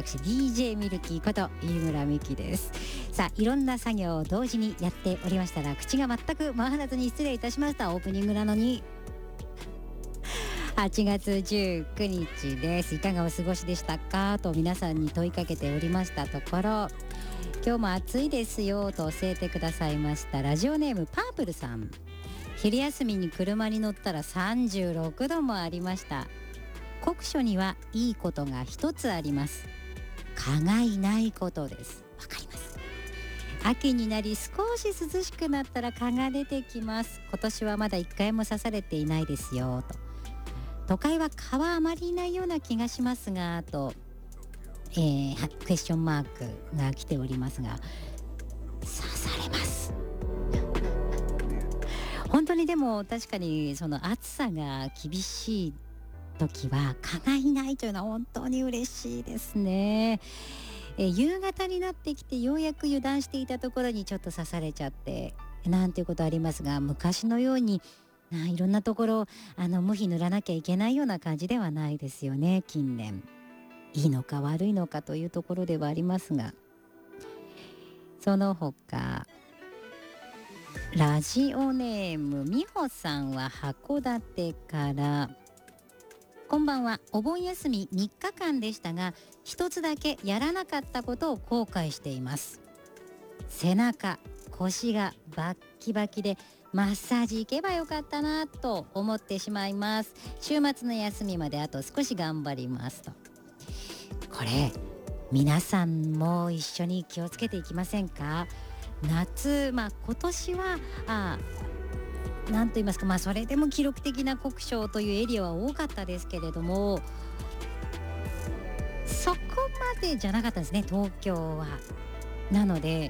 私 DJ ミルキーこと飯村美希です。さあ、いろんな作業を同時にやっておりましたら、口が全く回らずに失礼いたしました。オープニングなのに。8月19日です。いかがお過ごしでしたかと皆さんに問いかけておりましたところ、今日も暑いですよと教えてくださいましたラジオネームパープルさん。昼休みに車に乗ったら36度もありました。酷暑にはいいことが一つあります。蚊がいないことです。わかります。秋になり少し涼しくなったら蚊が出てきます。今年はまだ一回も刺されていないですよと。都会は蚊はあまりいないような気がしますがと、クエスチョンマークが来ておりますが、刺されます。本当にでも確かにその暑さが厳しい時は蚊がいないというのは本当に嬉しいですね。夕方になってきてようやく油断していたところにちょっと刺されちゃってなんていうことありますが、昔のようにいろんなところ無比塗らなきゃいけないような感じではないですよね。近年いいのか悪いのかというところではありますが、その他ラジオネームみほさんは函館から、こんばんは。お盆休み3日間でしたが、一つだけやらなかったことを後悔しています。背中、腰がバッキバキでマッサージ行けばよかったなと思ってしまいます。週末の休みまであと少し頑張りますと。これ皆さんも一緒に気をつけていきませんか？夏、今年はなんと言いますか、それでも記録的な酷暑というエリアは多かったですけれども、そこまでじゃなかったですね、東京は。なので、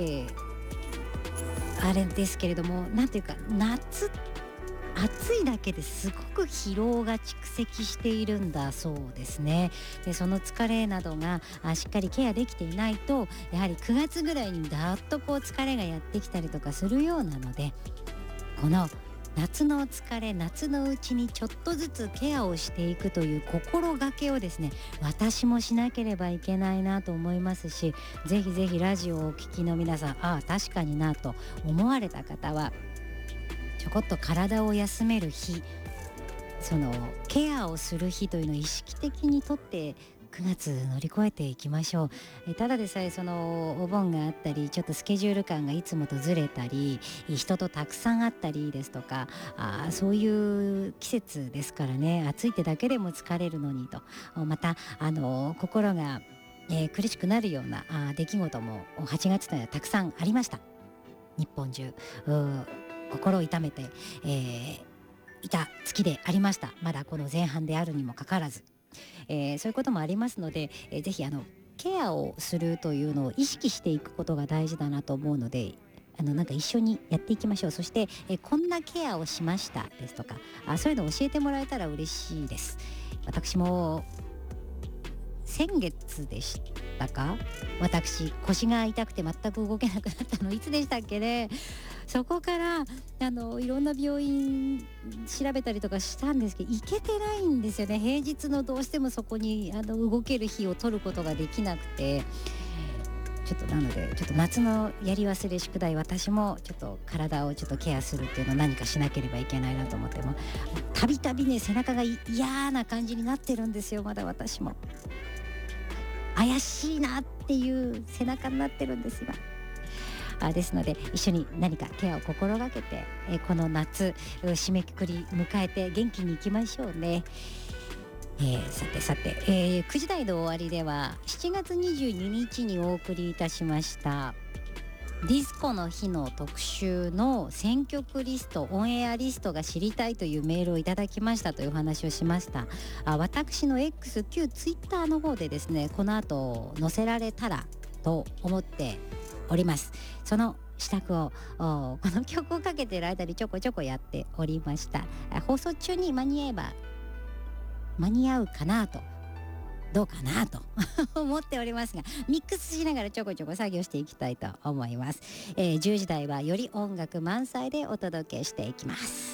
あれですけれども、なんていうか、夏暑いだけですごく疲労が蓄積しているんだそうですね。でその疲れなどがしっかりケアできていないと、やはり9月ぐらいにだっと疲れがやってきたりとかするようなので、この夏の疲れ、夏のうちにちょっとずつケアをしていくという心がけをですね、私もしなければいけないなと思いますし、ぜひぜひラジオをお聞きの皆さん、確かになと思われた方は、ちょこっと体を休める日、そのケアをする日というのを意識的にとって9月乗り越えていきましょう。ただでさえそのお盆があったり、ちょっとスケジュール感がいつもとずれたり、人とたくさん会ったりですとか、そういう季節ですからね。暑いってだけでも疲れるのにと、また心が、苦しくなるような出来事も8月というのはたくさんありました。日本中心を痛めて、いた月でありました。まだこの前半であるにもかかわらず、そういうこともありますので、ぜひケアをするというのを意識していくことが大事だなと思うので、なんか一緒にやっていきましょう。そして、こんなケアをしましたですとか、そういうのを教えてもらえたら嬉しいです。私も先月でしたか、私腰が痛くて全く動けなくなったのいつでしたっけね。そこからいろんな病院調べたりとかしたんですけど、行けてないんですよね。平日のどうしてもそこに動ける日を取ることができなくて、ちょっとなのでちょっと夏のやり忘れ宿題、私もちょっと体をちょっとケアするっていうのを何かしなければいけないなと思っても、たびたびね背中が嫌な感じになってるんですよ。まだ私も怪しいなっていう背中になってるんですが、ですので一緒に何かケアを心がけて、この夏締めくくり迎えて元気にいきましょうね。さて、9時台の終わりでは7月22日にお送りいたしましたディスコの日の特集の選曲リスト、オンエアリストが知りたいというメールをいただきましたというお話をしました。私の X 旧ツイッターの方でですね、この後載せられたらと思っております。その支度をこの曲をかけている間にちょこちょこやっておりました。放送中に間に合うかなと、どうかなと思っておりますが、ミックスしながらちょこちょこ作業していきたいと思います。10時台はより音楽満載でお届けしていきます。